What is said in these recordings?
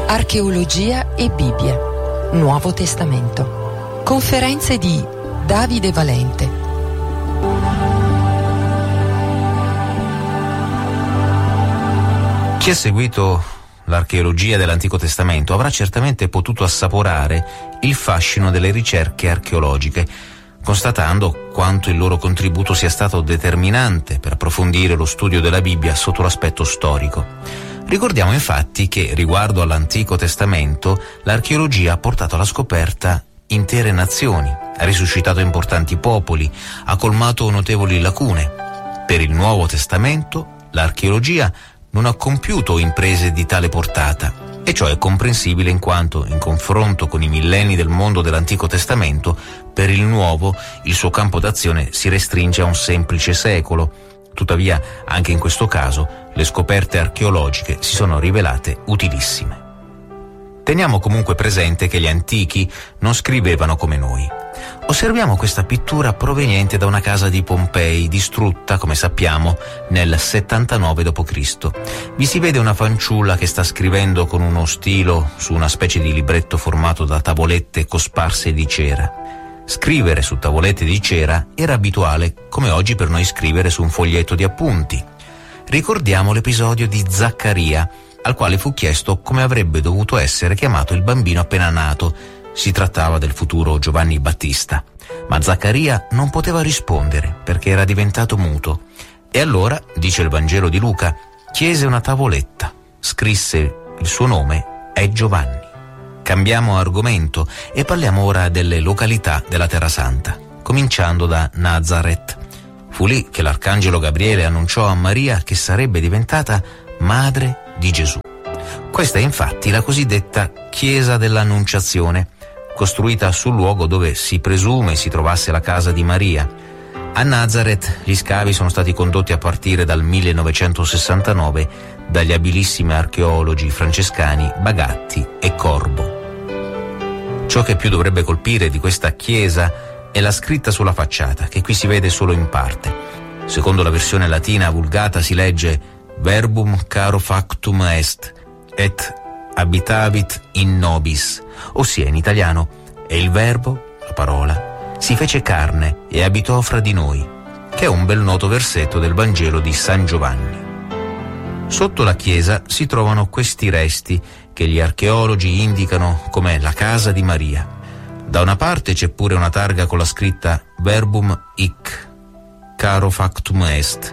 Archeologia e Bibbia, Nuovo Testamento. Conferenze di Davide Valente. Chi ha seguito l'archeologia dell'Antico Testamento avrà certamente potuto assaporare il fascino delle ricerche archeologiche, constatando quanto il loro contributo sia stato determinante per approfondire lo studio della Bibbia sotto l'aspetto storico. Ricordiamo infatti che, riguardo all'Antico Testamento, l'archeologia ha portato alla scoperta intere nazioni, ha risuscitato importanti popoli, ha colmato notevoli lacune. Per il Nuovo Testamento, l'archeologia non ha compiuto imprese di tale portata, e ciò è comprensibile in quanto, in confronto con i millenni del mondo dell'Antico Testamento, per il Nuovo il suo campo d'azione si restringe a un semplice secolo. Tuttavia, anche in questo caso, le scoperte archeologiche si sono rivelate utilissime. Teniamo comunque presente che gli antichi non scrivevano come noi. Osserviamo questa pittura proveniente da una casa di Pompei, distrutta, come sappiamo, nel 79 d.C. Vi si vede una fanciulla che sta scrivendo con uno stilo su una specie di libretto formato da tavolette cosparse di cera. Scrivere su tavolette di cera era abituale, come oggi per noi scrivere su un foglietto di appunti. Ricordiamo l'episodio di Zaccaria, al quale fu chiesto come avrebbe dovuto essere chiamato il bambino appena nato. Si trattava del futuro Giovanni Battista. Ma Zaccaria non poteva rispondere perché era diventato muto. E allora, dice il Vangelo di Luca, chiese una tavoletta, scrisse il suo nome, è Giovanni. Cambiamo argomento e parliamo ora delle località della Terra Santa, cominciando da Nazareth. Fu lì che l'arcangelo Gabriele annunciò a Maria che sarebbe diventata madre di Gesù. Questa è infatti la cosiddetta Chiesa dell'Annunciazione, costruita sul luogo dove si presume si trovasse la casa di Maria. A Nazareth gli scavi sono stati condotti a partire dal 1969 dagli abilissimi archeologi francescani Bagatti e Corbo. Ciò che più dovrebbe colpire di questa chiesa è la scritta sulla facciata, che qui si vede solo in parte. Secondo la versione latina vulgata si legge Verbum caro factum est, et habitavit in nobis, ossia in italiano, e il verbo, la parola, si fece carne e abitò fra di noi, che è un bel noto versetto del Vangelo di San Giovanni. Sotto la chiesa si trovano questi resti che gli archeologi indicano come la casa di Maria. Da una parte c'è pure una targa con la scritta Verbum hic, caro factum est.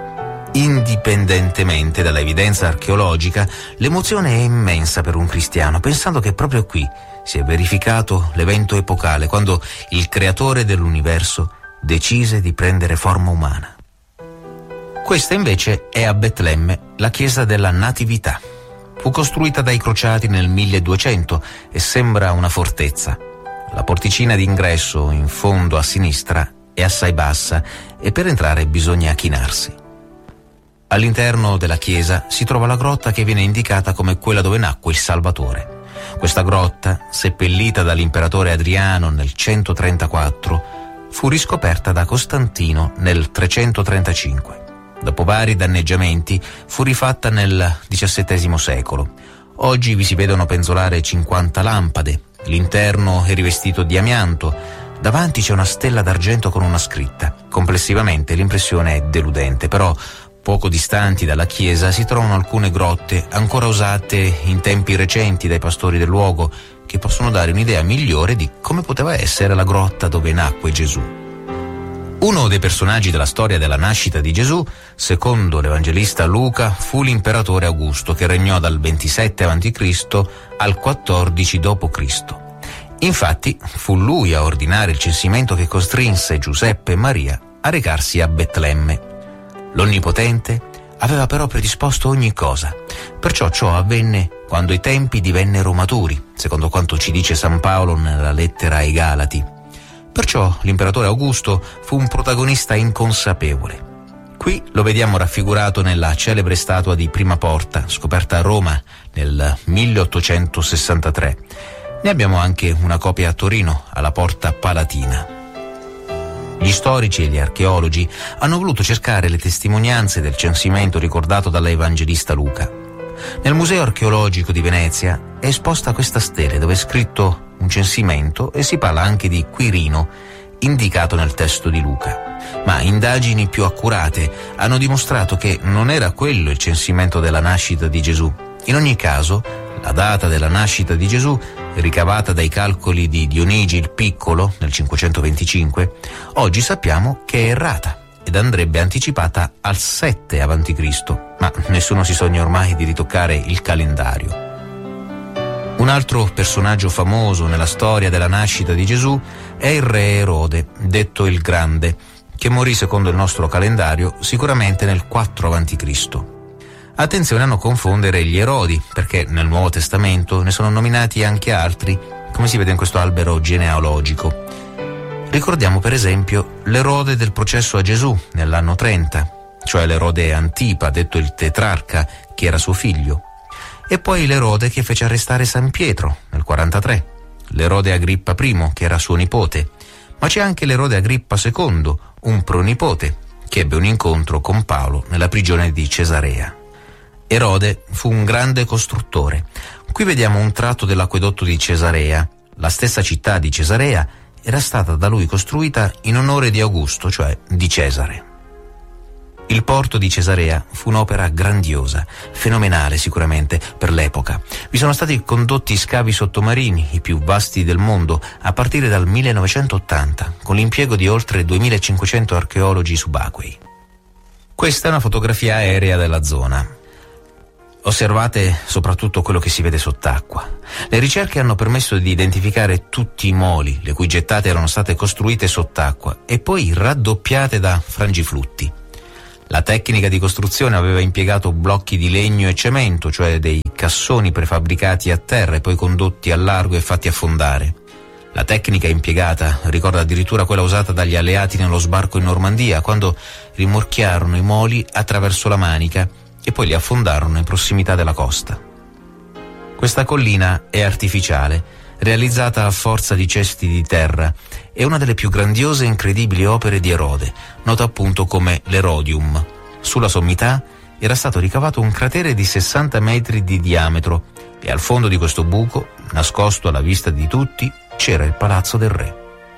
Indipendentemente dall'evidenza archeologica, l'emozione è immensa per un cristiano, pensando che proprio qui si è verificato l'evento epocale, quando il creatore dell'universo decise di prendere forma umana. Questa invece è a Betlemme, la chiesa della Natività. Fu costruita dai crociati nel 1200 e sembra una fortezza. La porticina d'ingresso in fondo a sinistra è assai bassa e per entrare bisogna chinarsi. All'interno della chiesa si trova la grotta che viene indicata come quella dove nacque il Salvatore. Questa grotta, seppellita dall'imperatore Adriano nel 134, fu riscoperta da Costantino nel 335. Dopo vari danneggiamenti, fu rifatta nel XVII secolo. Oggi vi si vedono penzolare 50 lampade, l'interno è rivestito di amianto, davanti c'è una stella d'argento con una scritta. Complessivamente l'impressione è deludente, però poco distanti dalla chiesa si trovano alcune grotte ancora usate in tempi recenti dai pastori del luogo, che possono dare un'idea migliore di come poteva essere la grotta dove nacque Gesù. Uno dei personaggi della storia della nascita di Gesù, secondo l'Evangelista Luca, fu l'imperatore Augusto, che regnò dal 27 a.C. al 14 d.C. Infatti, fu lui a ordinare il censimento che costrinse Giuseppe e Maria a recarsi a Betlemme. L'Onnipotente aveva però predisposto ogni cosa, perciò ciò avvenne quando i tempi divennero maturi, secondo quanto ci dice San Paolo nella lettera ai Galati. Perciò l'imperatore Augusto fu un protagonista inconsapevole. Qui lo vediamo raffigurato nella celebre statua di Prima Porta, scoperta a Roma nel 1863. Ne abbiamo anche una copia a Torino, alla Porta Palatina. Gli storici e gli archeologi hanno voluto cercare le testimonianze del censimento ricordato dall'Evangelista Luca. Nel Museo archeologico di Venezia è esposta questa stele dove è scritto un censimento e si parla anche di Quirino, indicato nel testo di Luca. Ma indagini più accurate hanno dimostrato che non era quello il censimento della nascita di Gesù. In ogni caso, la data della nascita di Gesù, ricavata dai calcoli di Dionigi il Piccolo nel 525, oggi sappiamo che è errata ed andrebbe anticipata al 7 a.C., ma nessuno si sogna ormai di ritoccare il calendario. Un altro personaggio famoso nella storia della nascita di Gesù è il re Erode, detto il Grande, che morì secondo il nostro calendario sicuramente nel 4 a.C. Attenzione a non confondere gli Erodi, perché nel Nuovo Testamento ne sono nominati anche altri, come si vede in questo albero genealogico. Ricordiamo per esempio l'Erode del processo a Gesù nell'anno 30, cioè l'Erode Antipa, detto il tetrarca, che era suo figlio, e poi l'Erode che fece arrestare San Pietro nel 43, l'Erode Agrippa I, che era suo nipote, ma c'è anche l'Erode Agrippa II, un pronipote, che ebbe un incontro con Paolo nella prigione di Cesarea. Erode fu un grande costruttore. Qui vediamo un tratto dell'acquedotto di Cesarea. La stessa città di Cesarea era stata da lui costruita in onore di Augusto, cioè di Cesare. Il porto di Cesarea fu un'opera grandiosa, fenomenale sicuramente per l'epoca. Vi sono stati condotti scavi sottomarini, i più vasti del mondo, a partire dal 1980, con l'impiego di oltre 2500 archeologi subacquei. Questa è una fotografia aerea della zona. Osservate soprattutto quello che si vede sott'acqua. Le ricerche hanno permesso di identificare tutti i moli, le cui gettate erano state costruite sott'acqua e poi raddoppiate da frangiflutti. La tecnica di costruzione aveva impiegato blocchi di legno e cemento, cioè dei cassoni prefabbricati a terra e poi condotti al largo e fatti affondare. La tecnica impiegata ricorda addirittura quella usata dagli alleati nello sbarco in Normandia, quando rimorchiarono i moli attraverso la Manica e poi li affondarono in prossimità della costa. Questa collina è artificiale, realizzata a forza di cesti di terra, è una delle più grandiose e incredibili opere di Erode, nota appunto come l'Erodium. Sulla sommità era stato ricavato un cratere di 60 metri di diametro e al fondo di questo buco, nascosto alla vista di tutti, c'era il palazzo del re.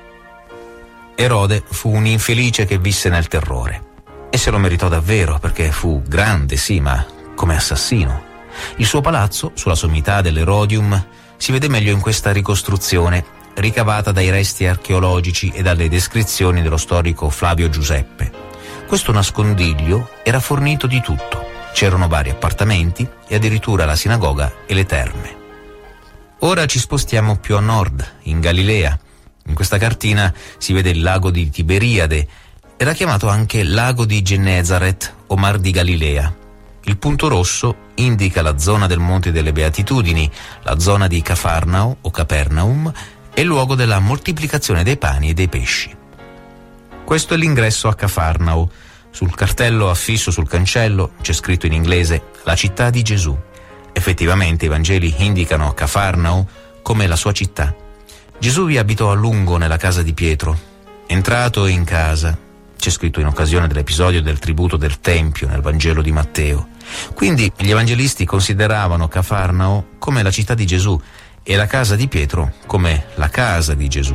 Erode fu un infelice che visse nel terrore. E se lo meritò davvero, perché fu grande, sì, ma come assassino. Il suo palazzo, sulla sommità dell'Erodium, si vede meglio in questa ricostruzione, ricavata dai resti archeologici e dalle descrizioni dello storico Flavio Giuseppe. Questo nascondiglio era fornito di tutto. C'erano vari appartamenti e addirittura la sinagoga e le terme. Ora ci spostiamo più a nord, in Galilea. In questa cartina si vede il lago di Tiberiade. Era chiamato anche lago di Gennesaret o Mar di Galilea. Il punto rosso indica la zona del Monte delle Beatitudini, la zona di Cafarnao o Capernaum e il luogo della moltiplicazione dei pani e dei pesci. Questo è l'ingresso a Cafarnao. Sul cartello affisso sul cancello c'è scritto in inglese la città di Gesù. Effettivamente i Vangeli indicano Cafarnao come la sua città. Gesù vi abitò a lungo nella casa di Pietro. Entrato in casa, c'è scritto in occasione dell'episodio del tributo del Tempio nel Vangelo di Matteo. Quindi gli evangelisti consideravano Cafarnao come la città di Gesù e la casa di Pietro come la casa di Gesù.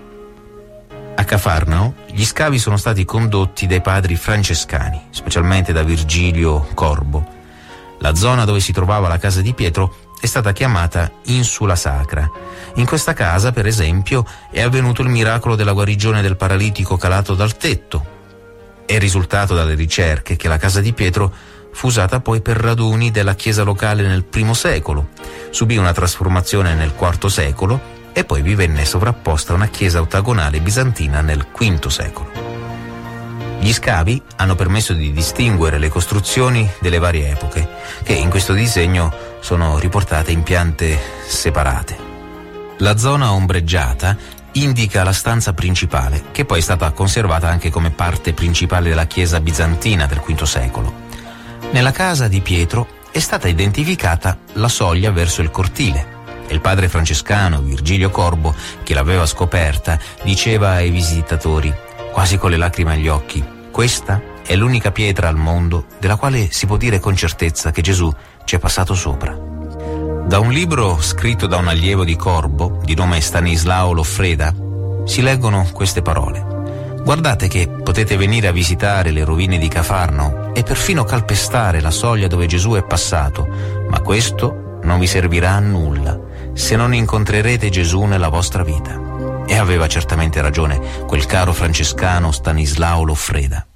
A Cafarnao gli scavi sono stati condotti dai padri francescani, specialmente da Virgilio Corbo. La zona dove si trovava la casa di Pietro è stata chiamata Insula Sacra. In questa casa, per esempio, è avvenuto il miracolo della guarigione del paralitico calato dal tetto. È risultato dalle ricerche che la casa di Pietro fu usata poi per raduni della chiesa locale nel I secolo, subì una trasformazione nel IV secolo e poi vi venne sovrapposta una chiesa ottagonale bizantina nel V secolo. Gli scavi hanno permesso di distinguere le costruzioni delle varie epoche, che in questo disegno sono riportate in piante separate. La zona ombreggiata indica la stanza principale, che poi è stata conservata anche come parte principale della chiesa bizantina del V secolo. Nella casa di Pietro è stata identificata la soglia verso il cortile. E il padre francescano Virgilio Corbo, che l'aveva scoperta, diceva ai visitatori, quasi con le lacrime agli occhi: questa è l'unica pietra al mondo della quale si può dire con certezza che Gesù ci è passato sopra. Da un libro scritto da un allievo di Corbo, di nome Stanislao Loffreda, si leggono queste parole. Guardate che potete venire a visitare le rovine di Cafarnao e perfino calpestare la soglia dove Gesù è passato, ma questo non vi servirà a nulla se non incontrerete Gesù nella vostra vita. E aveva certamente ragione quel caro francescano Stanislao Loffreda.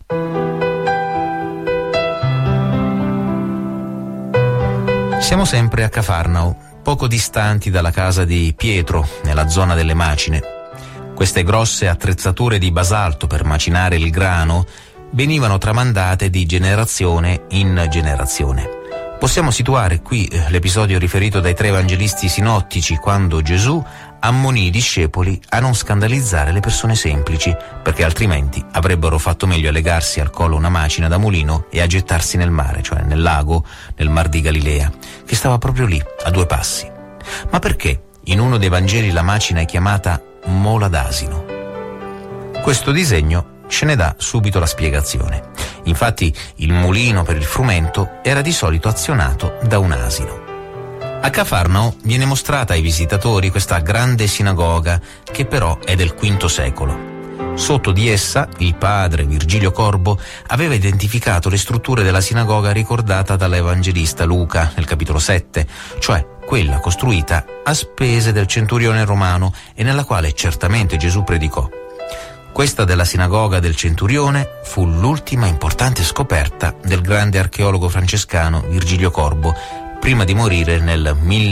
Siamo sempre a Cafarnao, poco distanti dalla casa di Pietro, nella zona delle macine. Queste grosse attrezzature di basalto per macinare il grano venivano tramandate di generazione in generazione. Possiamo situare qui l'episodio riferito dai 3 evangelisti sinottici quando Gesù ammonì i discepoli a non scandalizzare le persone semplici, perché altrimenti avrebbero fatto meglio a legarsi al collo una macina da mulino e a gettarsi nel mare, cioè nel lago, nel Mar di Galilea, che stava proprio lì, a 2 passi. Ma perché in uno dei Vangeli la macina è chiamata mola d'asino? Questo disegno ce ne dà subito la spiegazione. Infatti il mulino per il frumento era di solito azionato da un asino. A Cafarnao viene mostrata ai visitatori questa grande sinagoga che però è del V secolo. Sotto di essa il padre Virgilio Corbo aveva identificato le strutture della sinagoga ricordata dall'evangelista Luca nel capitolo 7, cioè quella costruita a spese del centurione romano e nella quale certamente Gesù predicò. Questa della sinagoga del centurione fu l'ultima importante scoperta del grande archeologo francescano Virgilio Corbo, prima di morire nel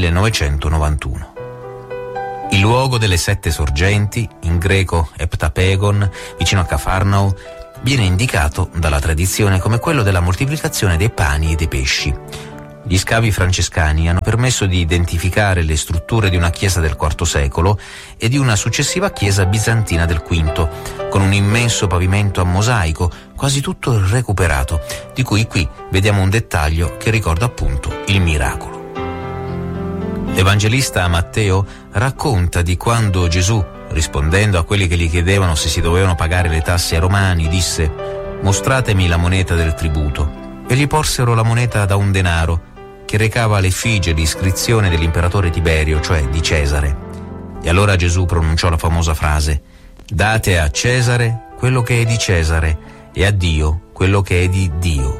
1991. Il luogo delle 7 sorgenti, in greco Eptapegon, vicino a Cafarnao, viene indicato dalla tradizione come quello della moltiplicazione dei pani e dei pesci. Gli scavi francescani hanno permesso di identificare le strutture di una chiesa del IV secolo e di una successiva chiesa bizantina del V, con un immenso pavimento a mosaico, quasi tutto recuperato, di cui qui vediamo un dettaglio che ricorda appunto il miracolo. L'evangelista Matteo racconta di quando Gesù, rispondendo a quelli che gli chiedevano se si dovevano pagare le tasse ai romani, disse: «Mostratemi la moneta del tributo». E gli porsero la moneta da un denaro, che recava l'effigie di iscrizione dell'imperatore Tiberio, cioè di Cesare. E allora Gesù pronunciò la famosa frase: «Date a Cesare quello che è di Cesare e a Dio quello che è di Dio».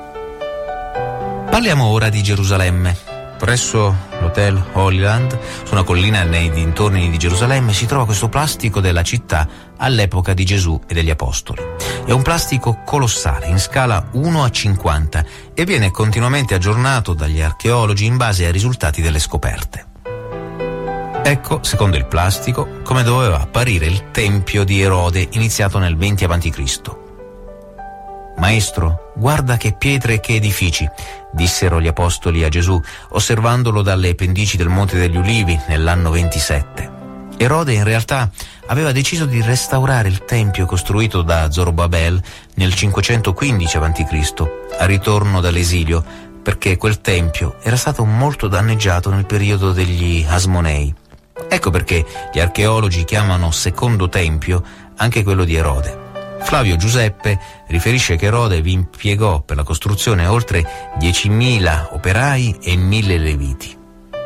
Parliamo ora di Gerusalemme. Presso l'hotel Holyland, su una collina nei dintorni di Gerusalemme, si trova questo plastico della città all'epoca di Gesù e degli Apostoli. È un plastico colossale, in scala 1:50, e viene continuamente aggiornato dagli archeologi in base ai risultati delle scoperte. Ecco, secondo il plastico, come doveva apparire il tempio di Erode iniziato nel 20 a.C. «Maestro, guarda che pietre e che edifici», dissero gli apostoli a Gesù, osservandolo dalle pendici del Monte degli Ulivi nell'anno 27. Erode in realtà aveva deciso di restaurare il tempio costruito da Zorobabel nel 515 a.C., a ritorno dall'esilio, perché quel tempio era stato molto danneggiato nel periodo degli Asmonei. Ecco perché gli archeologi chiamano secondo tempio anche quello di Erode. Flavio Giuseppe riferisce che Erode vi impiegò per la costruzione oltre 10.000 operai e 1.000 leviti.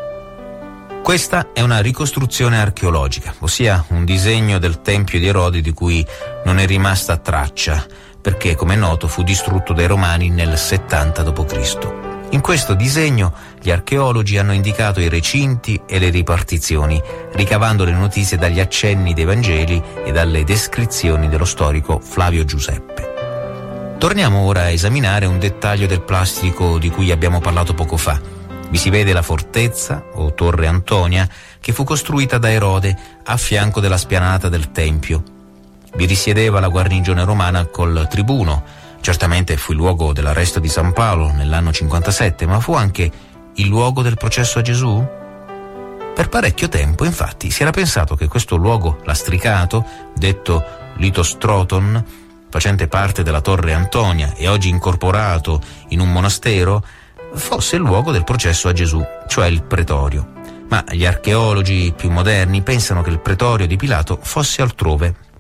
Questa è una ricostruzione archeologica, ossia un disegno del tempio di Erode di cui non è rimasta traccia, perché, come è noto, fu distrutto dai Romani nel 70 d.C. In questo disegno gli archeologi hanno indicato i recinti e le ripartizioni, ricavando le notizie dagli accenni dei Vangeli e dalle descrizioni dello storico Flavio Giuseppe. Torniamo ora a esaminare un dettaglio del plastico di cui abbiamo parlato poco fa. Vi si vede la fortezza, o Torre Antonia, che fu costruita da Erode a fianco della spianata del Tempio. Vi risiedeva la guarnigione romana col tribuno. Certamente fu il luogo dell'arresto di San Paolo nell'anno 57, ma fu anche il luogo del processo a Gesù? Per parecchio tempo, infatti, si era pensato che questo luogo lastricato, detto Litostroton, facente parte della Torre Antonia e oggi incorporato in un monastero, fosse il luogo del processo a Gesù, cioè il pretorio. Ma gli archeologi più moderni pensano che il pretorio di Pilato fosse altrove,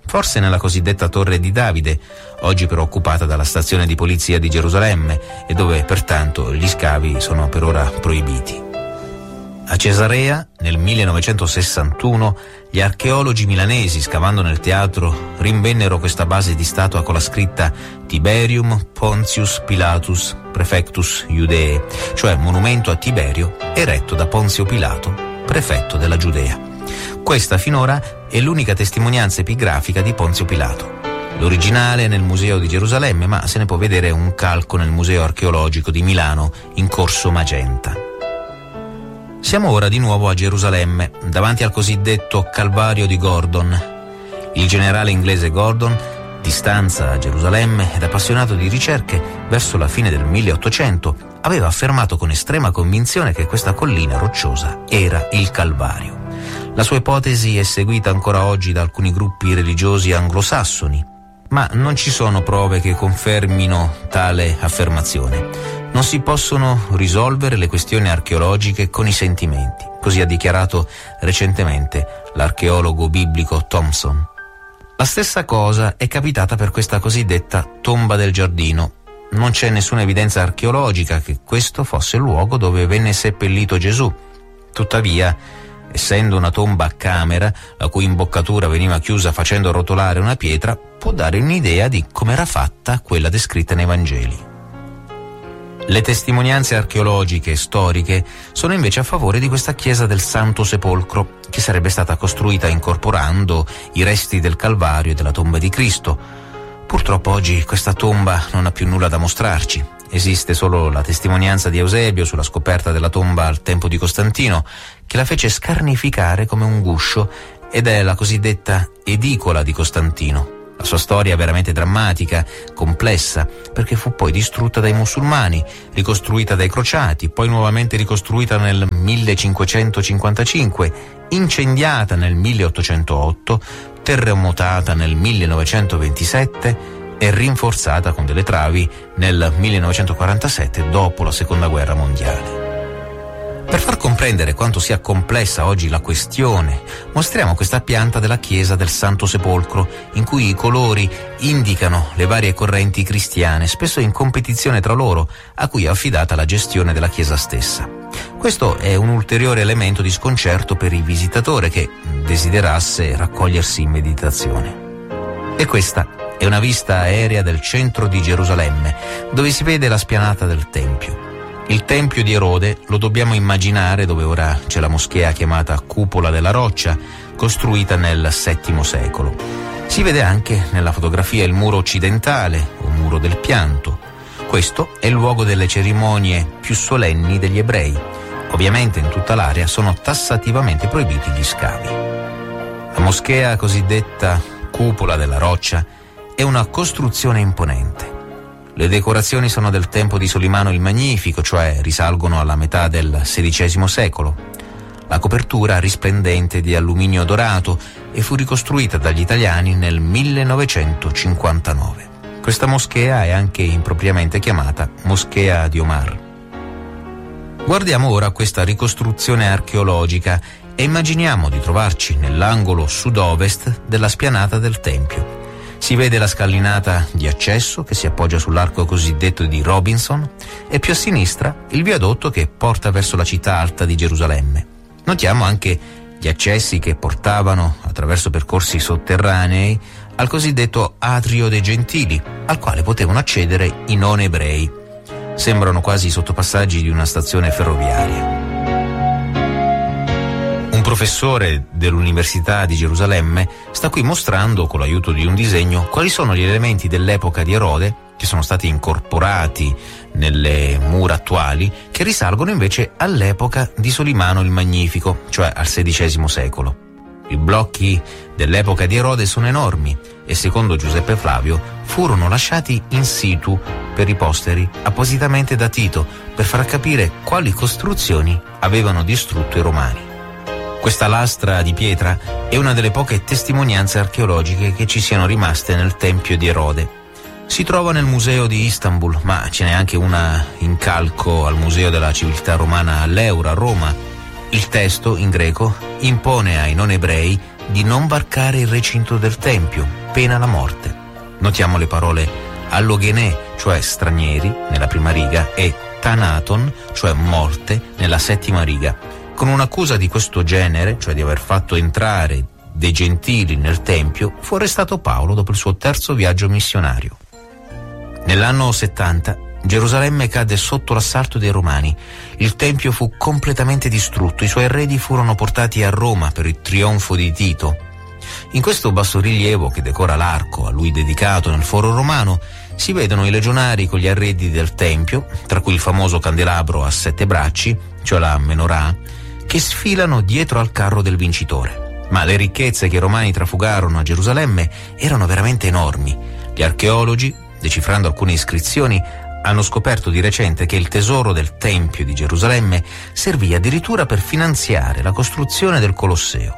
forse nella cosiddetta Torre di Davide, oggi però occupata dalla stazione di polizia di Gerusalemme e dove pertanto gli scavi sono per ora proibiti. A Cesarea, nel 1961, gli archeologi milanesi, scavando nel teatro, rinvennero questa base di statua con la scritta Tiberium Pontius Pilatus Prefectus Iudeae, cioè monumento a Tiberio eretto da Ponzio Pilato, prefetto della Giudea. Questa finora è l'unica testimonianza epigrafica di Ponzio Pilato. L'originale è nel Museo di Gerusalemme, ma se ne può vedere un calco nel Museo archeologico di Milano in Corso Magenta. Siamo ora di nuovo a Gerusalemme, davanti al cosiddetto Calvario di Gordon. Il generale inglese Gordon, di stanza a Gerusalemme ed appassionato di ricerche, verso la fine del 1800 aveva affermato con estrema convinzione che questa collina rocciosa era il Calvario. La sua ipotesi è seguita ancora oggi da alcuni gruppi religiosi anglosassoni, ma non ci sono prove che confermino tale affermazione. Non si possono risolvere le questioni archeologiche con i sentimenti, così ha dichiarato recentemente l'archeologo biblico Thompson. La stessa cosa è capitata per questa cosiddetta tomba del giardino. Non c'è nessuna evidenza archeologica che questo fosse il luogo dove venne seppellito Gesù. Tuttavia, essendo una tomba a camera, la cui imboccatura veniva chiusa facendo rotolare una pietra, può dare un'idea di come era fatta quella descritta nei Vangeli. Le testimonianze archeologiche e storiche sono invece a favore di questa chiesa del Santo Sepolcro, che sarebbe stata costruita incorporando i resti del Calvario e della tomba di Cristo. Purtroppo oggi questa tomba non ha più nulla da mostrarci. Esiste solo la testimonianza di Eusebio sulla scoperta della tomba al tempo di Costantino, che la fece scarnificare come un guscio, ed è la cosiddetta edicola di Costantino. La sua storia è veramente drammatica, complessa, perché fu poi distrutta dai musulmani, ricostruita dai crociati, poi nuovamente ricostruita nel 1555, incendiata nel 1808, terremotata nel 1927 e rinforzata con delle travi nel 1947 dopo la Seconda Guerra Mondiale. Per far comprendere quanto sia complessa oggi la questione, mostriamo questa pianta della chiesa del Santo Sepolcro, in cui i colori indicano le varie correnti cristiane, spesso in competizione tra loro, a cui è affidata la gestione della chiesa stessa. Questo è un ulteriore elemento di sconcerto per il visitatore che desiderasse raccogliersi in meditazione. E questa è una vista aerea del centro di Gerusalemme, dove si vede la spianata del Tempio. Il Tempio di Erode lo dobbiamo immaginare dove ora c'è la moschea chiamata Cupola della Roccia, costruita nel VII secolo. Si vede anche nella fotografia il muro occidentale, o muro del pianto. Questo è il luogo delle cerimonie più solenni degli ebrei. Ovviamente in tutta l'area sono tassativamente proibiti gli scavi. La moschea cosiddetta Cupola della Roccia è una costruzione imponente. Le decorazioni sono del tempo di Solimano il Magnifico, cioè risalgono alla metà del XVI secolo. La copertura risplendente di alluminio dorato e fu ricostruita dagli italiani nel 1959. Questa moschea è anche impropriamente chiamata Moschea di Omar. Guardiamo ora questa ricostruzione archeologica e immaginiamo di trovarci nell'angolo sud-ovest della spianata del Tempio. Si vede la scalinata di accesso che si appoggia sull'arco cosiddetto di Robinson e più a sinistra il viadotto che porta verso la città alta di Gerusalemme. Notiamo anche gli accessi che portavano attraverso percorsi sotterranei al cosiddetto Atrio dei Gentili, al quale potevano accedere i non ebrei. Sembrano quasi i sottopassaggi di una stazione ferroviaria. Un professore dell'Università di Gerusalemme sta qui mostrando, con l'aiuto di un disegno, quali sono gli elementi dell'epoca di Erode che sono stati incorporati nelle mura attuali, che risalgono invece all'epoca di Solimano il Magnifico, cioè al XVI secolo. I blocchi dell'epoca di Erode sono enormi e, secondo Giuseppe Flavio, furono lasciati in situ per i posteri appositamente da Tito per far capire quali costruzioni avevano distrutto i Romani. Questa lastra di pietra è una delle poche testimonianze archeologiche che ci siano rimaste nel Tempio di Erode. Si trova nel Museo di Istanbul, ma ce n'è anche una in calco al Museo della Civiltà Romana all'Eura, a Roma. Il testo, in greco, impone ai non ebrei di non varcare il recinto del Tempio, pena la morte. Notiamo le parole allogenè, cioè stranieri, nella prima riga, e thanaton, cioè morte, nella settima riga. Con un'accusa di questo genere, cioè di aver fatto entrare dei gentili nel Tempio, fu arrestato Paolo dopo il suo terzo viaggio missionario. Nell'anno 70 Gerusalemme cadde sotto l'assalto dei Romani. Il Tempio fu completamente distrutto, i suoi arredi furono portati a Roma per il trionfo di Tito. In questo bassorilievo che decora l'arco a lui dedicato nel Foro Romano si vedono i legionari con gli arredi del Tempio, tra cui il famoso candelabro a 7 bracci, cioè la menorah, che sfilano dietro al carro del vincitore. Ma le ricchezze che i romani trafugarono a Gerusalemme erano veramente enormi. Gli archeologi, decifrando alcune iscrizioni, hanno scoperto di recente che il tesoro del Tempio di Gerusalemme servì addirittura per finanziare la costruzione del Colosseo.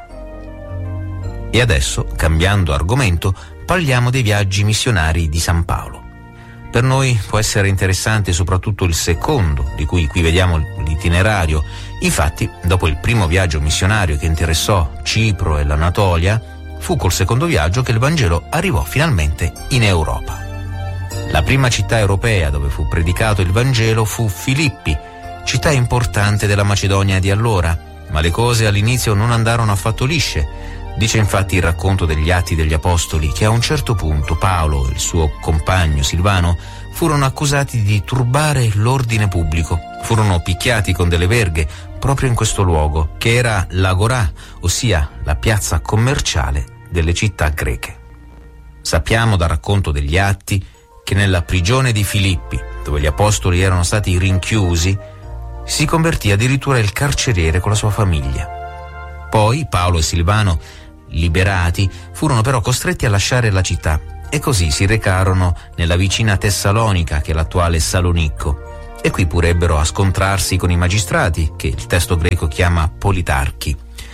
E adesso, cambiando argomento, parliamo dei viaggi missionari di San Paolo. Per noi può essere interessante soprattutto il secondo, di cui qui vediamo l'itinerario. Infatti, dopo il primo viaggio missionario che interessò Cipro e l'Anatolia, fu col secondo viaggio che il Vangelo arrivò finalmente in Europa. La prima città europea dove fu predicato il Vangelo fu Filippi, città importante della Macedonia di allora, ma le cose all'inizio non andarono affatto lisce. Dice infatti il racconto degli Atti degli Apostoli che a un certo punto Paolo e il suo compagno Silvano furono accusati di turbare l'ordine pubblico. Furono picchiati con delle verghe proprio in questo luogo, che era l'Agorà, ossia la piazza commerciale delle città greche. Sappiamo dal racconto degli Atti che nella prigione di Filippi, dove gli apostoli erano stati rinchiusi, si convertì addirittura il carceriere con la sua famiglia. Poi Paolo e Silvano, liberati, furono però costretti a lasciare la città e così si recarono nella vicina Tessalonica, che è l'attuale Salonicco, e qui pure ebbero a scontrarsi con i magistrati, che il testo greco chiama politarchi.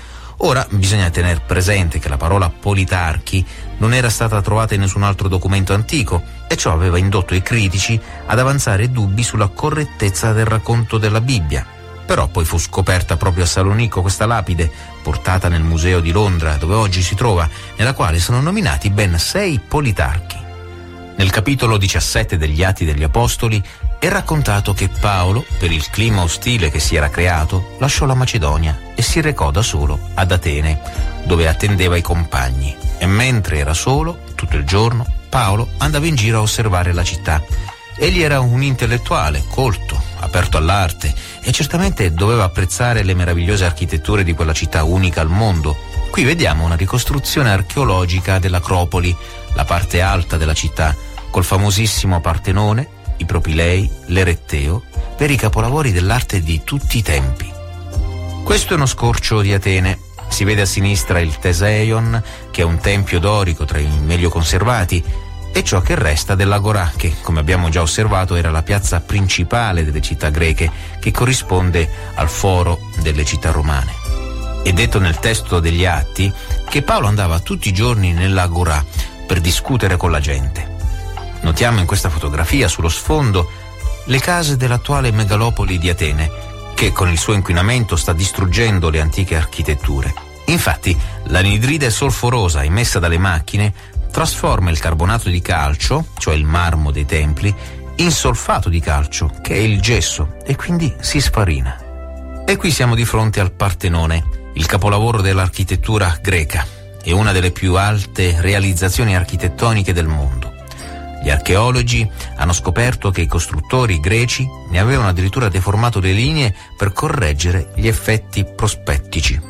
Ora bisogna tener presente che la parola politarchi non era stata trovata in nessun altro documento antico e ciò aveva indotto i critici ad avanzare dubbi sulla correttezza del racconto della Bibbia. Però poi fu scoperta proprio a Salonicco questa lapide, portata nel museo di Londra, dove oggi si trova, nella quale sono nominati ben 6 politarchi. Nel capitolo 17 degli Atti degli Apostoli è raccontato che Paolo, per il clima ostile che si era creato, lasciò la Macedonia e si recò da solo ad Atene, dove attendeva i compagni. E mentre era solo, tutto il giorno, Paolo andava in giro a osservare la città. Egli era un intellettuale, colto, aperto all'arte e certamente doveva apprezzare le meravigliose architetture di quella città unica al mondo. Qui vediamo una ricostruzione archeologica dell'Acropoli, la parte alta della città, col famosissimo Partenone, i Propilei, l'Eretteo, veri capolavori dell'arte di tutti i tempi. Questo è uno scorcio di Atene. Si vede a sinistra il Teseion, che è un tempio dorico tra i meglio conservati, e ciò che resta dell'Agorà, che, come abbiamo già osservato, era la piazza principale delle città greche, che corrisponde al foro delle città romane. È detto nel testo degli Atti che Paolo andava tutti i giorni nell'Agorà per discutere con la gente. Notiamo in questa fotografia sullo sfondo le case dell'attuale megalopoli di Atene, che con il suo inquinamento sta distruggendo le antiche architetture. Infatti, l'anidride solforosa emessa dalle macchine trasforma il carbonato di calcio, cioè il marmo dei templi, in solfato di calcio, che è il gesso, e quindi si sfarina. E qui siamo di fronte al Partenone, il capolavoro dell'architettura greca e una delle più alte realizzazioni architettoniche del mondo. Gli archeologi hanno scoperto che i costruttori greci ne avevano addirittura deformato le linee per correggere gli effetti prospettici.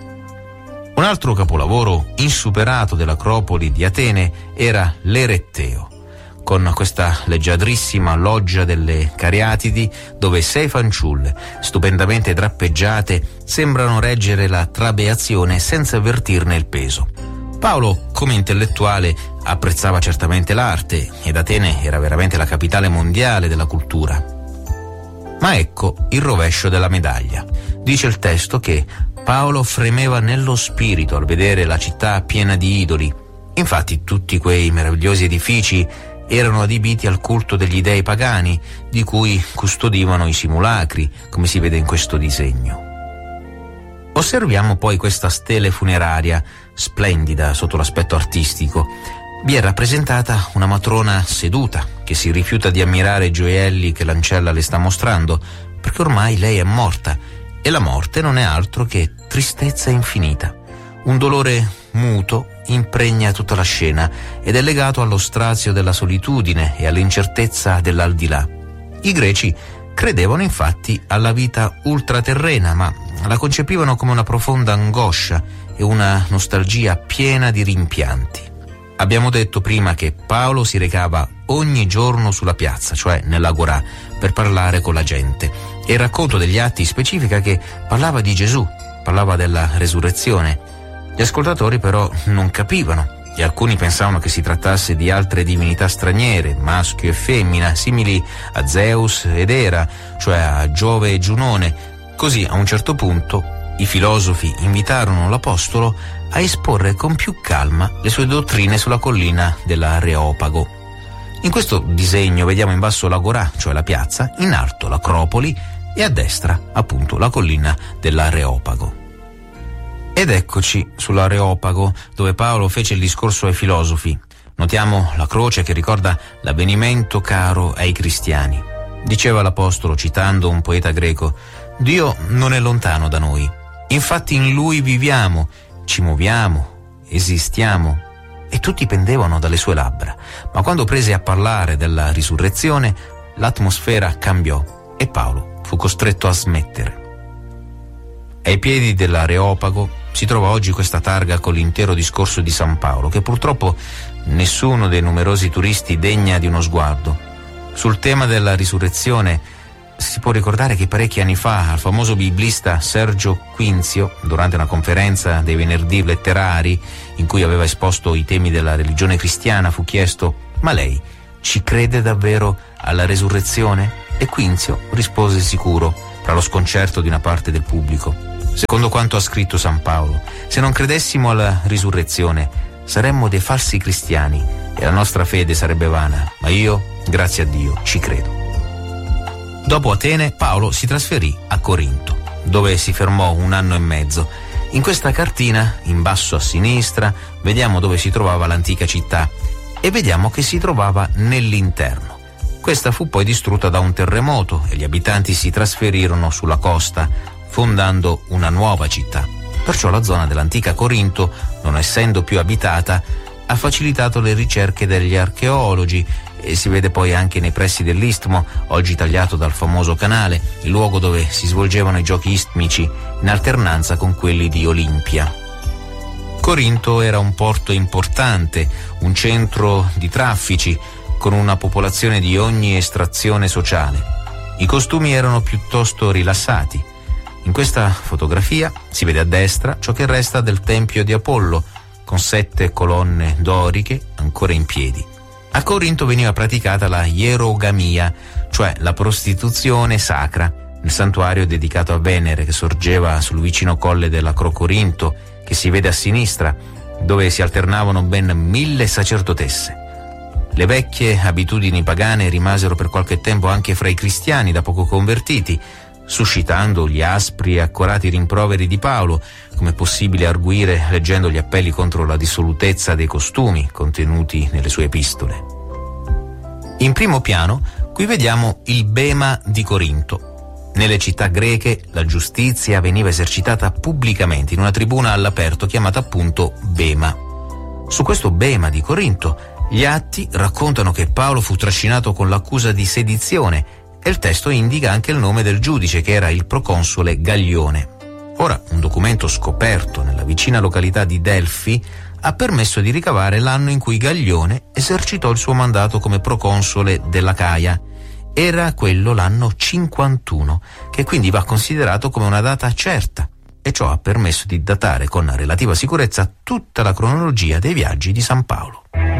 Un altro capolavoro insuperato dell'Acropoli di Atene era l'Eretteo, con questa leggiadrissima loggia delle Cariatidi, dove 6 fanciulle, stupendamente drappeggiate, sembrano reggere la trabeazione senza avvertirne il peso. Paolo, come intellettuale, apprezzava certamente l'arte ed Atene era veramente la capitale mondiale della cultura. Ma ecco il rovescio della medaglia. Dice il testo che Paolo fremeva nello spirito al vedere la città piena di idoli. Infatti tutti quei meravigliosi edifici erano adibiti al culto degli dei pagani, di cui custodivano i simulacri, come si vede in questo disegno. Osserviamo poi questa stele funeraria, splendida sotto l'aspetto artistico. Vi è rappresentata una matrona seduta che si rifiuta di ammirare i gioielli che l'ancella le sta mostrando, perché ormai lei è morta e la morte non è altro che tristezza infinita. Un dolore muto impregna tutta la scena ed è legato allo strazio della solitudine e all'incertezza dell'aldilà. I greci credevano infatti alla vita ultraterrena, ma la concepivano come una profonda angoscia e una nostalgia piena di rimpianti. Abbiamo detto prima che Paolo si recava ogni giorno sulla piazza, cioè nell'agorà, per parlare con la gente. E il racconto degli Atti specifica che parlava di Gesù, parlava della resurrezione. Gli ascoltatori però non capivano e alcuni pensavano che si trattasse di altre divinità straniere, maschio e femmina, simili a Zeus ed Era, cioè a Giove e Giunone. Così a un certo punto i filosofi invitarono l'Apostolo a esporre con più calma le sue dottrine sulla collina dell'Areopago. In questo disegno vediamo in basso l'Agorà, cioè la piazza, in alto l'Acropoli e a destra appunto la collina dell'Areopago. Ed eccoci sull'Areopago, dove Paolo fece il discorso ai filosofi. Notiamo la croce che ricorda l'avvenimento caro ai cristiani. Diceva l'Apostolo, citando un poeta greco: Dio non è lontano da noi, infatti in Lui viviamo, ci muoviamo, esistiamo. E tutti pendevano dalle sue labbra. Ma quando prese a parlare della risurrezione, l'atmosfera cambiò e Paolo fu costretto a smettere. Ai piedi dell'Areopago si trova oggi questa targa con l'intero discorso di San Paolo, che purtroppo nessuno dei numerosi turisti degna di uno sguardo. Sul tema della risurrezione si può ricordare che parecchi anni fa al famoso biblista Sergio Quinzio, durante una conferenza dei venerdì letterari in cui aveva esposto i temi della religione cristiana, fu chiesto: ma lei ci crede davvero alla resurrezione? E Quinzio rispose sicuro, tra lo sconcerto di una parte del pubblico: secondo quanto ha scritto San Paolo, se non credessimo alla risurrezione saremmo dei falsi cristiani e la nostra fede sarebbe vana, ma io, grazie a Dio, ci credo. Dopo Atene, Paolo si trasferì a Corinto, dove si fermò 1 anno e mezzo. In questa cartina, in basso a sinistra, vediamo dove si trovava l'antica città e vediamo che si trovava nell'interno. Questa fu poi distrutta da un terremoto e gli abitanti si trasferirono sulla costa, fondando una nuova città. Perciò la zona dell'antica Corinto, non essendo più abitata, ha facilitato le ricerche degli archeologi e si vede poi anche nei pressi dell'Istmo, oggi tagliato dal famoso canale, il luogo dove si svolgevano i giochi istmici in alternanza con quelli di Olimpia. Corinto era un porto importante, un centro di traffici, con una popolazione di ogni estrazione sociale. I costumi erano piuttosto rilassati. In questa fotografia si vede a destra ciò che resta del tempio di Apollo, con 7 colonne doriche ancora in piedi. A Corinto veniva praticata la ierogamia, cioè la prostituzione sacra, nel santuario dedicato a Venere che sorgeva sul vicino colle dell'Acrocorinto, che si vede a sinistra, dove si alternavano ben 1000 sacerdotesse. Le vecchie abitudini pagane rimasero per qualche tempo anche fra i cristiani da poco convertiti, suscitando gli aspri e accorati rimproveri di Paolo, come è possibile arguire leggendo gli appelli contro la dissolutezza dei costumi contenuti nelle sue epistole. In primo piano qui vediamo il bema di Corinto. Nelle città greche la giustizia veniva esercitata pubblicamente in una tribuna all'aperto chiamata appunto bema. Su questo bema di Corinto gli atti raccontano che Paolo fu trascinato con l'accusa di sedizione e il testo indica anche il nome del giudice, che era il proconsole Gaglione. Ora, un documento scoperto nella vicina località di Delfi ha permesso di ricavare l'anno in cui Gaglione esercitò il suo mandato come proconsole dell'Acaia. Era quello l'anno 51, che quindi va considerato come una data certa, e ciò ha permesso di datare con relativa sicurezza tutta la cronologia dei viaggi di San Paolo.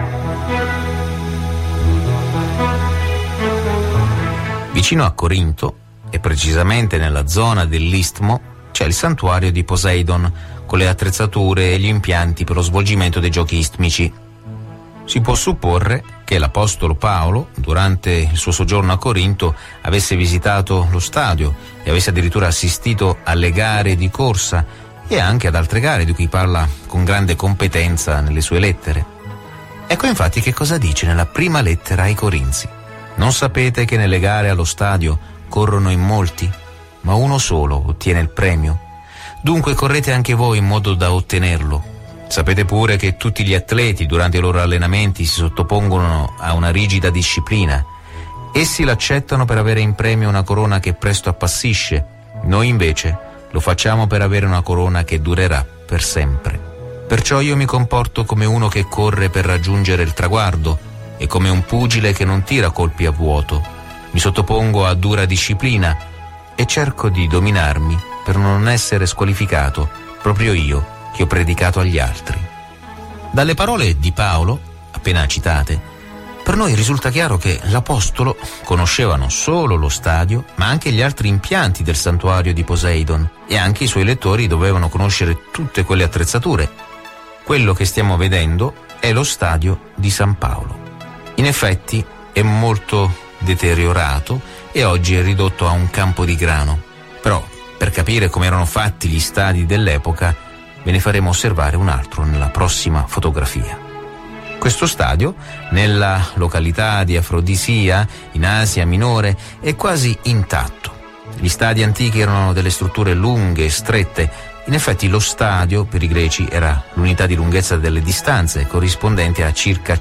Vicino a Corinto, e precisamente nella zona dell'Istmo, c'è il santuario di Poseidon, con le attrezzature e gli impianti per lo svolgimento dei giochi istmici. Si può supporre che l'apostolo Paolo, durante il suo soggiorno a Corinto, avesse visitato lo stadio e avesse addirittura assistito alle gare di corsa, e anche ad altre gare di cui parla con grande competenza nelle sue lettere. Ecco infatti che cosa dice nella prima lettera ai Corinzi. Non sapete che nelle gare allo stadio corrono in molti, ma uno solo ottiene il premio? Dunque correte anche voi in modo da ottenerlo. Sapete pure che tutti gli atleti durante i loro allenamenti si sottopongono a una rigida disciplina. Essi l'accettano per avere in premio una corona che presto appassisce. Noi invece lo facciamo per avere una corona che durerà per sempre. Perciò io mi comporto come uno che corre per raggiungere il traguardo e come un pugile che non tira colpi a vuoto. Mi sottopongo a dura disciplina e cerco di dominarmi per non essere squalificato, proprio io che ho predicato agli altri. Dalle parole di Paolo, appena citate, per noi risulta chiaro che l'Apostolo conosceva non solo lo stadio, ma anche gli altri impianti del santuario di Poseidon, e anche i suoi lettori dovevano conoscere tutte quelle attrezzature. Quello che stiamo vedendo è lo stadio di San Paolo. In effetti è molto deteriorato e oggi è ridotto a un campo di grano. Però, per capire come erano fatti gli stadi dell'epoca, ve ne faremo osservare un altro nella prossima fotografia. Questo stadio, nella località di Afrodisia, in Asia Minore, è quasi intatto. Gli stadi antichi erano delle strutture lunghe e strette. In effetti lo stadio, per i greci, era l'unità di lunghezza delle distanze, corrispondente a circa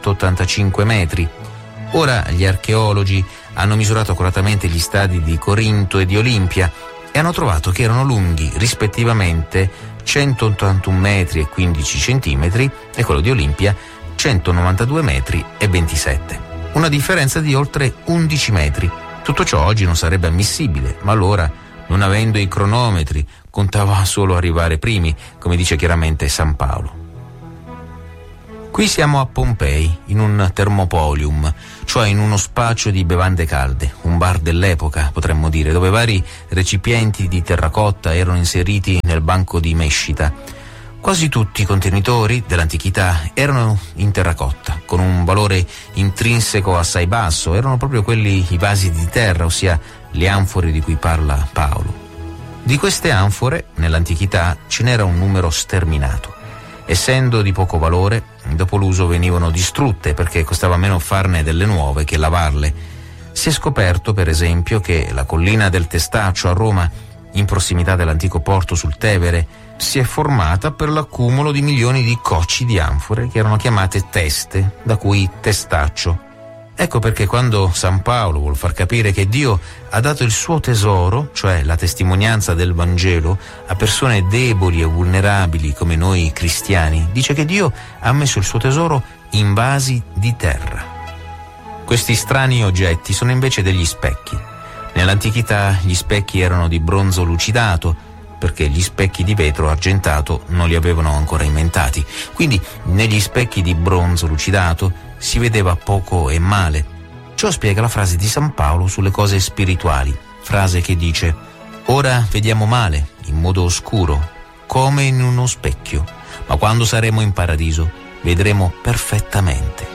185 metri. Ora gli archeologi hanno misurato accuratamente gli stadi di Corinto e di Olimpia e hanno trovato che erano lunghi rispettivamente 181 metri e 15 centimetri e quello di Olimpia 192 metri e 27. Una differenza di oltre 11 metri. Tutto ciò oggi non sarebbe ammissibile, ma allora, non avendo i cronometri, contava solo arrivare primi, come dice chiaramente San Paolo. Qui siamo a Pompei, in un thermopolium, cioè in uno spaccio di bevande calde, un bar dell'epoca, potremmo dire, dove vari recipienti di terracotta erano inseriti nel banco di mescita. Quasi tutti i contenitori dell'antichità erano in terracotta, con un valore intrinseco assai basso, erano proprio quelli i vasi di terra, ossia le anfore di cui parla Paolo. Di queste anfore, nell'antichità, ce n'era un numero sterminato. Essendo di poco valore, dopo l'uso venivano distrutte perché costava meno farne delle nuove che lavarle. Si è scoperto, per esempio, che la collina del Testaccio a Roma, in prossimità dell'antico porto sul Tevere, si è formata per l'accumulo di milioni di cocci di anfore che erano chiamate teste, da cui testaccio. Ecco perché quando San Paolo vuol far capire che Dio ha dato il suo tesoro, cioè la testimonianza del Vangelo, a persone deboli e vulnerabili come noi cristiani, dice che Dio ha messo il suo tesoro in vasi di terra. Questi strani oggetti sono invece degli specchi. Nell'antichità gli specchi erano di bronzo lucidato, perché gli specchi di vetro argentato non li avevano ancora inventati. Quindi negli specchi di bronzo lucidato si vedeva poco e male. Ciò spiega la frase di San Paolo sulle cose spirituali, frase che dice: «Ora vediamo male, in modo oscuro, come in uno specchio, ma quando saremo in paradiso vedremo perfettamente».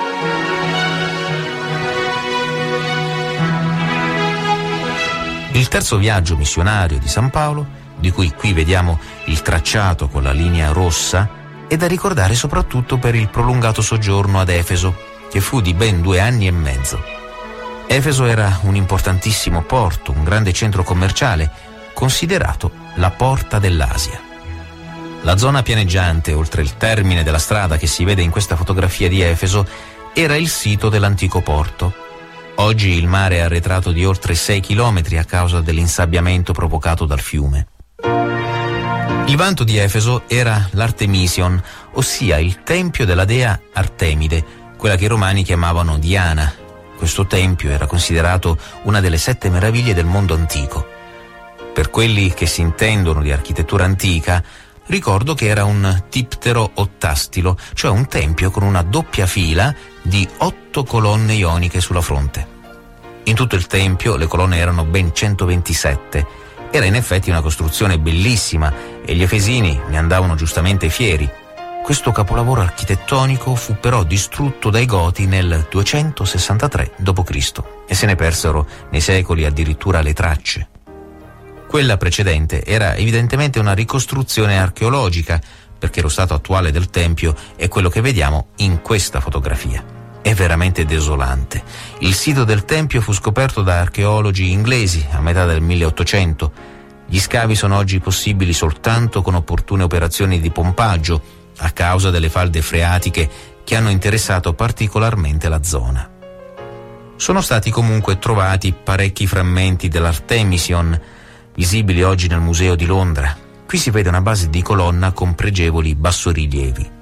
Il terzo viaggio missionario di San Paolo, di cui qui vediamo il tracciato con la linea rossa, è da ricordare soprattutto per il prolungato soggiorno ad Efeso, che fu di ben 2 anni e mezzo. Efeso era un importantissimo porto, un grande centro commerciale, considerato la porta dell'Asia. La zona pianeggiante, oltre il termine della strada che si vede in questa fotografia di Efeso, era il sito dell'antico porto. Oggi il mare è arretrato di oltre 6 chilometri a causa dell'insabbiamento provocato dal fiume. Il vanto di Efeso era l'Artemision, ossia il tempio della dea Artemide, quella che i romani chiamavano Diana. Questo tempio era considerato una delle 7 meraviglie del mondo antico. Per quelli che si intendono di architettura antica, ricordo che era un diptero ottastilo, cioè un tempio con una doppia fila di 8 colonne ioniche sulla fronte. In tutto il tempio le colonne erano ben 127. Era in effetti una costruzione bellissima e gli efesini ne andavano giustamente fieri. Questo capolavoro architettonico fu però distrutto dai Goti nel 263 d.C. e se ne persero nei secoli addirittura le tracce. Quella precedente era evidentemente una ricostruzione archeologica, perché lo stato attuale del tempio è quello che vediamo in questa fotografia. È veramente desolante. Il sito del tempio fu scoperto da archeologi inglesi a metà del 1800. Gli scavi sono oggi possibili soltanto con opportune operazioni di pompaggio, a causa delle falde freatiche che hanno interessato particolarmente la zona. Sono stati comunque trovati parecchi frammenti dell'Artemision, visibili oggi nel Museo di Londra. Qui si vede una base di colonna con pregevoli bassorilievi.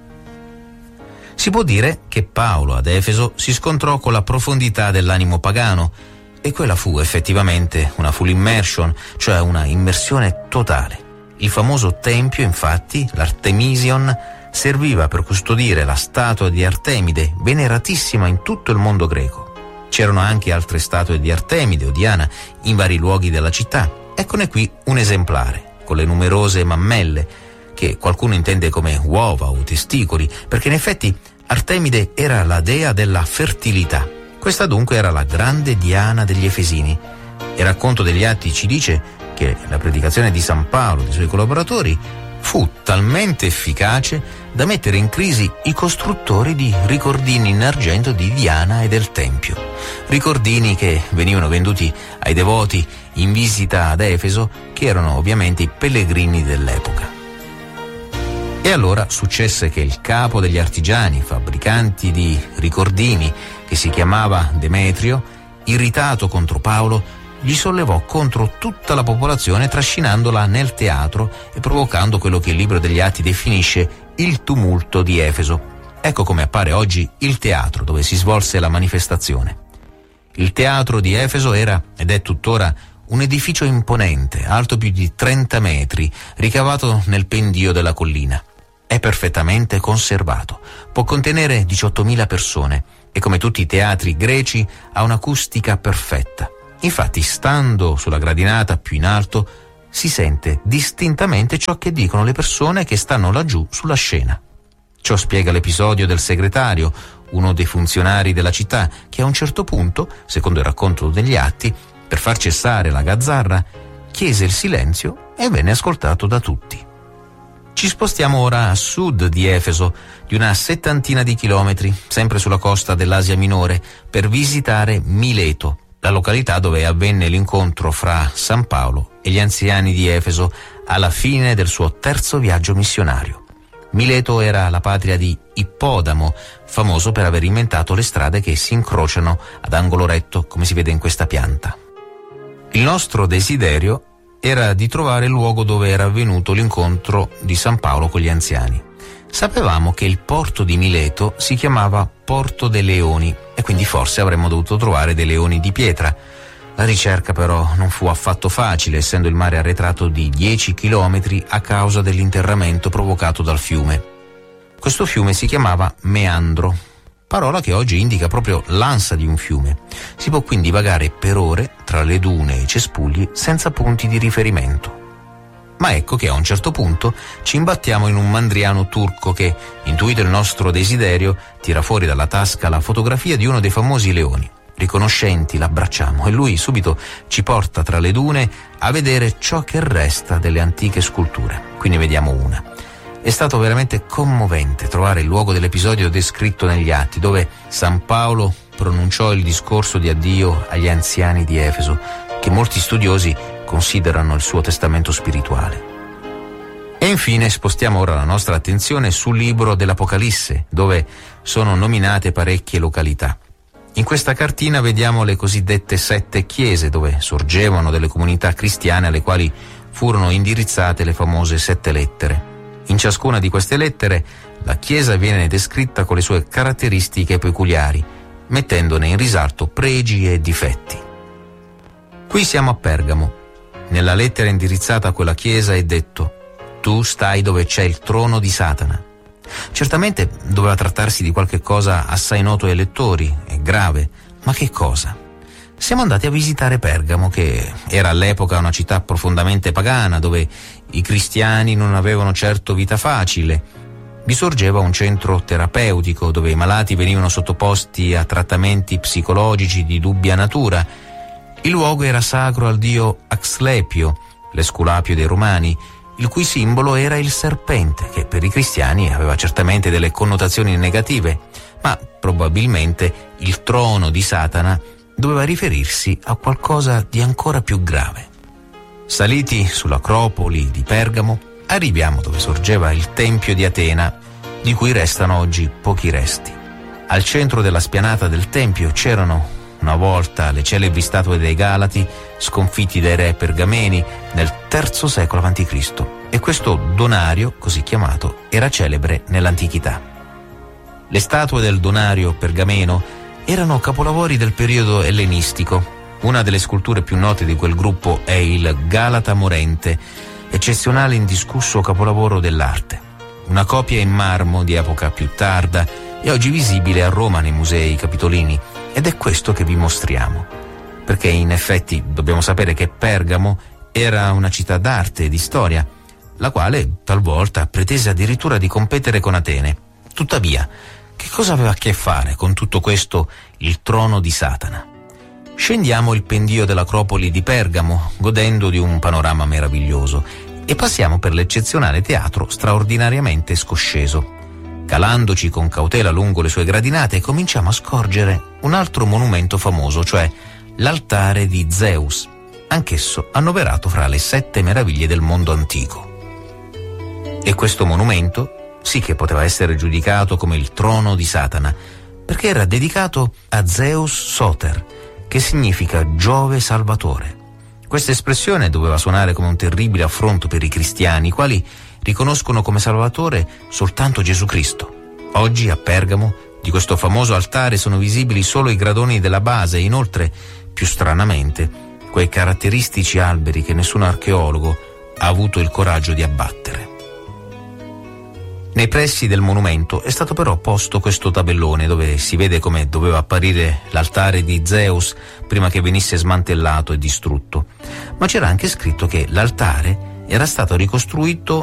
Si può dire che Paolo ad Efeso si scontrò con la profondità dell'animo pagano, e quella fu effettivamente una full immersion, cioè una immersione totale. Il famoso tempio, infatti, l'Artemision, serviva per custodire la statua di Artemide, veneratissima in tutto il mondo greco. C'erano anche altre statue di Artemide o Diana in vari luoghi della città. Eccone qui un esemplare, con le numerose mammelle, che qualcuno intende come uova o testicoli, perché in effetti Artemide era la dea della fertilità. Questa dunque era la grande Diana degli Efesini. Il racconto degli Atti ci dice che la predicazione di San Paolo e dei suoi collaboratori fu talmente efficace da mettere in crisi i costruttori di ricordini in argento di Diana e del Tempio. Ricordini che venivano venduti ai devoti in visita ad Efeso, che erano ovviamente i pellegrini dell'epoca. E allora successe che il capo degli artigiani, fabbricanti di ricordini, che si chiamava Demetrio, irritato contro Paolo, gli sollevò contro tutta la popolazione trascinandola nel teatro e provocando quello che il libro degli Atti definisce il tumulto di Efeso. Ecco come appare oggi il teatro dove si svolse la manifestazione. Il teatro di Efeso era, ed è tuttora, un edificio imponente, alto più di 30 metri, ricavato nel pendio della collina. È perfettamente conservato, può contenere 18.000 persone e, come tutti i teatri greci, ha un'acustica perfetta. Infatti, stando sulla gradinata più in alto, si sente distintamente ciò che dicono le persone che stanno laggiù sulla scena. Ciò spiega l'episodio del segretario, uno dei funzionari della città, che a un certo punto, secondo il racconto degli Atti, per far cessare la gazzarra, chiese il silenzio e venne ascoltato da tutti. Ci spostiamo ora a sud di Efeso, di una 70 di chilometri, sempre sulla costa dell'Asia Minore, per visitare Mileto, la località dove avvenne l'incontro fra San Paolo e gli anziani di Efeso alla fine del suo terzo viaggio missionario. Mileto era la patria di Ippodamo, famoso per aver inventato le strade che si incrociano ad angolo retto, come si vede in questa pianta. Il nostro desiderio era di trovare il luogo dove era avvenuto l'incontro di San Paolo con gli anziani. Sapevamo che il porto di Mileto si chiamava Porto dei Leoni e quindi forse avremmo dovuto trovare dei leoni di pietra. La ricerca però non fu affatto facile, essendo il mare arretrato di 10 chilometri a causa dell'interramento provocato dal fiume. Questo fiume si chiamava Meandro, parola che oggi indica proprio l'ansa di un fiume. Si può quindi vagare per ore tra le dune e i cespugli senza punti di riferimento. Ma ecco che a un certo punto ci imbattiamo in un mandriano turco che, intuito il nostro desiderio, tira fuori dalla tasca la fotografia di uno dei famosi leoni. Riconoscenti l'abbracciamo e lui subito ci porta tra le dune a vedere ciò che resta delle antiche sculture. Qui ne vediamo una. È stato veramente commovente trovare il luogo dell'episodio descritto negli Atti, dove San Paolo pronunciò il discorso di addio agli anziani di Efeso, che molti studiosi considerano il suo testamento spirituale. E infine spostiamo ora la nostra attenzione sul libro dell'Apocalisse, dove sono nominate parecchie località. In questa cartina vediamo le cosiddette 7 chiese, dove sorgevano delle comunità cristiane alle quali furono indirizzate le famose 7 lettere. In ciascuna di queste lettere la Chiesa viene descritta con le sue caratteristiche peculiari, mettendone in risalto pregi e difetti. Qui siamo a Pergamo. Nella lettera indirizzata a quella Chiesa è detto: «Tu stai dove c'è il trono di Satana». Certamente doveva trattarsi di qualche cosa assai noto ai lettori, è grave, ma che cosa? Siamo andati a visitare Pergamo, che era all'epoca una città profondamente pagana, dove i cristiani non avevano certo vita facile. Vi sorgeva un centro terapeutico, dove i malati venivano sottoposti a trattamenti psicologici di dubbia natura. Il luogo era sacro al dio Asclepio, l'Esculapio dei Romani, il cui simbolo era il serpente, che per i cristiani aveva certamente delle connotazioni negative, ma probabilmente il trono di Satana doveva riferirsi a qualcosa di ancora più grave. Saliti sull'Acropoli di Pergamo, arriviamo dove sorgeva il Tempio di Atena, di cui restano oggi pochi resti. Al centro della spianata del Tempio c'erano una volta le celebri statue dei Galati sconfitti dai re pergameni nel III secolo a.C. e questo donario, così chiamato, era celebre nell'antichità. Le statue del donario pergameno erano capolavori del periodo ellenistico. Una delle sculture più note di quel gruppo è il Galata morente, eccezionale e indiscusso capolavoro dell'arte. Una copia in marmo di epoca più tarda è oggi visibile a Roma nei musei capitolini ed è questo che vi mostriamo. Perché in effetti dobbiamo sapere che Pergamo era una città d'arte e di storia, la quale talvolta pretese addirittura di competere con Atene. Tuttavia, che cosa aveva a che fare con tutto questo il trono di Satana? Scendiamo il pendio dell'Acropoli di Pergamo, godendo di un panorama meraviglioso, e passiamo per l'eccezionale teatro straordinariamente scosceso. Calandoci con cautela lungo le sue gradinate, cominciamo a scorgere un altro monumento famoso, cioè l'altare di Zeus, anch'esso annoverato fra le 7 meraviglie del mondo antico. E questo monumento sì che poteva essere giudicato come il trono di Satana, perché era dedicato a Zeus Soter, che significa Giove Salvatore. Questa espressione doveva suonare come un terribile affronto per i cristiani, i quali riconoscono come Salvatore soltanto Gesù Cristo. Oggi a Pergamo di questo famoso altare sono visibili solo i gradoni della base e inoltre, più stranamente, quei caratteristici alberi che nessun archeologo ha avuto il coraggio di abbattere. Nei pressi del monumento è stato però posto questo tabellone dove si vede come doveva apparire l'altare di Zeus prima che venisse smantellato e distrutto, ma c'era anche scritto che l'altare era stato ricostruito